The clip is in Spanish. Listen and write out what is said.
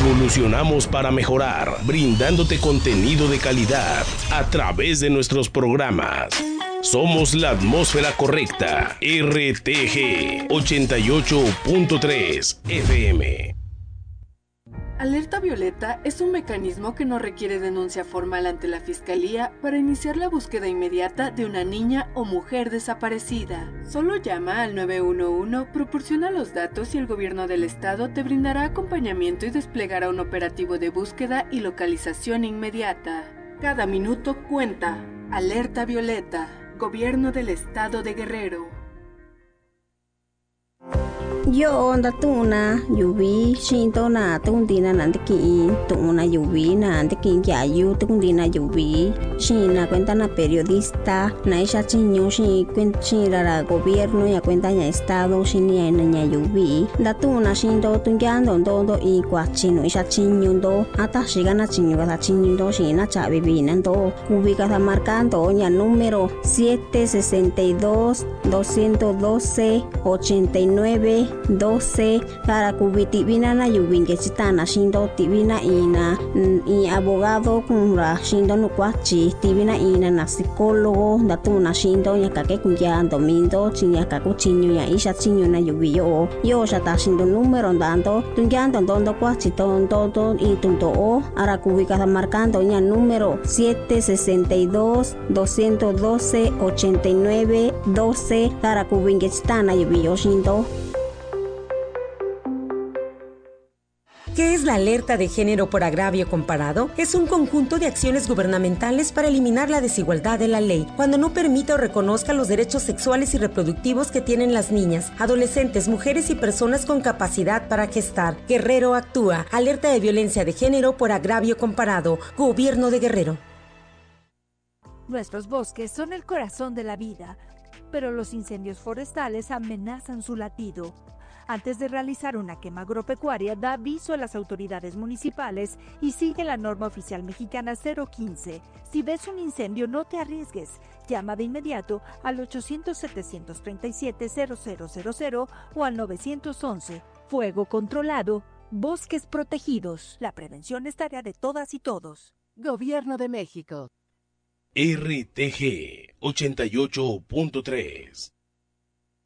Evolucionamos para mejorar, brindándote contenido de calidad a través de nuestros programas. Somos la atmósfera correcta. RTG 88.3 FM. Alerta Violeta es un mecanismo que no requiere denuncia formal ante la Fiscalía para iniciar la búsqueda inmediata de una niña o mujer desaparecida. Solo llama al 911, proporciona los datos y el gobierno del estado te brindará acompañamiento y desplegará un operativo de búsqueda y localización inmediata. Cada minuto cuenta. Alerta Violeta. Gobierno del estado de Guerrero. Yo onda tuna yuvi shinto na tundina nandiki tuna yuvi na andiki yayu tundina yuvi shina cuenta na periodista na isha chinyo shi cuenta la gobierno ya cuenta ya estado shini na yuvi da tuna shinto tungyando ndo y kwachino isha chinyo ndo ata shigana chinyo ga chinyo ndo shina chavi binando ubicada marcando ya número 762 212 89 12 para kubitibina na yubinge chitana shindo tibina ina y abogado kunra shindo nukwachi tibina ina na psicólogo datuna shindo yakake kunyando mindo chinyaka kuchinyo ya isha chinyo na yubiyo yo shata shindo número ndando tunyando ndondo kwachi tonto y tunto ara kubika marcando ya número 762 212 89 12 para kubinge chitana yubiyo shindo. ¿Qué es la alerta de género por agravio comparado? Es un conjunto de acciones gubernamentales para eliminar la desigualdad de la ley, cuando no permita o reconozca los derechos sexuales y reproductivos que tienen las niñas, adolescentes, mujeres y personas con capacidad para gestar. Guerrero actúa. Alerta de violencia de género por agravio comparado. Gobierno de Guerrero. Nuestros bosques son el corazón de la vida, pero los incendios forestales amenazan su latido. Antes de realizar una quema agropecuaria, da aviso a las autoridades municipales y sigue la norma oficial mexicana 015. Si ves un incendio, no te arriesgues. Llama de inmediato al 800-737-0000 o al 911. Fuego controlado, bosques protegidos. La prevención es tarea de todas y todos. Gobierno de México. RTG 88.3